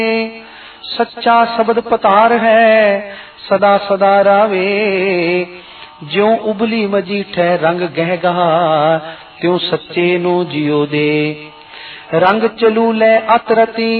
सच्चा शब्द पतार है सदा सदा रावे। ज्यों उबली मजीठै रंग गहगा त्यों सच्चे नो जियो दे। रंग चलू लै अत रती